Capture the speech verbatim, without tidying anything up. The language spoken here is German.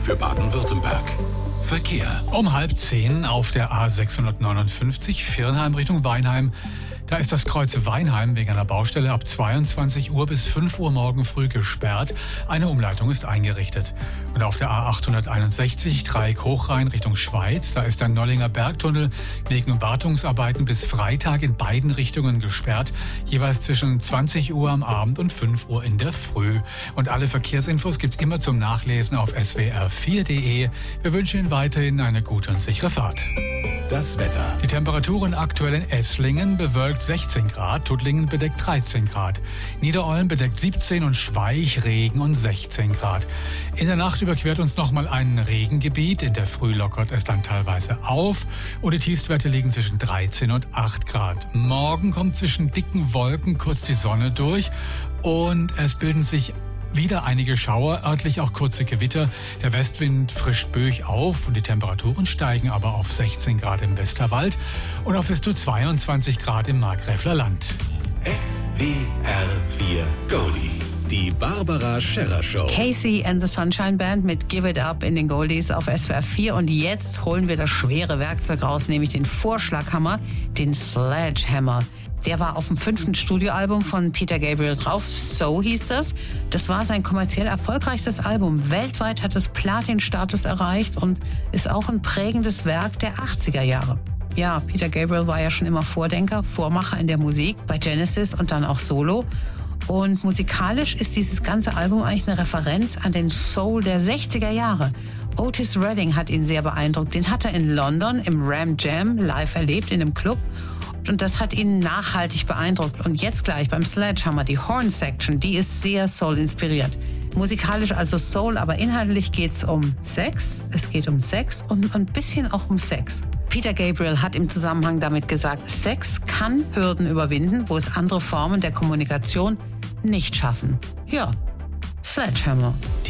für Baden-Württemberg. Verkehr. Um halb zehn auf der A sechshundertneunundfünfzig Viernheim Richtung Weinheim. Da ist das Kreuz Weinheim wegen einer Baustelle ab zweiundzwanzig Uhr bis fünf Uhr morgen früh gesperrt. Eine Umleitung ist eingerichtet. Und auf der A achthunderteinundsechzig Dreieck-Hochrhein Richtung Schweiz, da ist der Nollinger Bergtunnel wegen Wartungsarbeiten bis Freitag in beiden Richtungen gesperrt. Jeweils zwischen zwanzig Uhr am Abend und fünf Uhr in der Früh. Und alle Verkehrsinfos gibt's immer zum Nachlesen auf s w r vier punkt d e. Wir wünschen Ihnen weiterhin eine gute und sichere Fahrt. Das Wetter. Die Temperaturen aktuell in Esslingen bewölkt sechzehn Grad, Tuttlingen bedeckt dreizehn Grad. Niederolm bedeckt siebzehn und Schweich Regen und sechzehn Grad. In der Nacht überquert uns nochmal ein Regengebiet. In der Früh lockert es dann teilweise auf und die Tiefstwerte liegen zwischen dreizehn und acht Grad. Morgen kommt zwischen dicken Wolken kurz die Sonne durch und es bilden sich wieder einige Schauer, örtlich auch kurze Gewitter. Der Westwind frischt böig auf und die Temperaturen steigen aber auf sechzehn Grad im Westerwald und auf bis zu zweiundzwanzig Grad im Markgräfler Land. S W R vier Goldies. Die Barbara Scherrer Show. Casey and the Sunshine Band mit Give It Up in den Goldies auf S W R vier. Und jetzt holen wir das schwere Werkzeug raus, nämlich den Vorschlaghammer, den Sledgehammer. Der war auf dem fünften Studioalbum von Peter Gabriel drauf, So hieß das. Das war sein kommerziell erfolgreichstes Album. Weltweit hat es Platin-Status erreicht und ist auch ein prägendes Werk der achtziger Jahre. Ja, Peter Gabriel war ja schon immer Vordenker, Vormacher in der Musik, bei Genesis und dann auch solo. Und musikalisch ist dieses ganze Album eigentlich eine Referenz an den Soul der sechziger Jahre. Otis Redding hat ihn sehr beeindruckt. Den hat er in London im Ram Jam live erlebt in einem Club. Und das hat ihn nachhaltig beeindruckt. Und jetzt gleich beim Sledgehammer, die Horn Section, die ist sehr Soul-inspiriert. Musikalisch also Soul, aber inhaltlich geht's um Sex. Es geht um Sex und ein bisschen auch um Sex. Peter Gabriel hat im Zusammenhang damit gesagt, Sex kann Hürden überwinden, wo es andere Formen der Kommunikation nicht schaffen. Ja, Sledgehammer.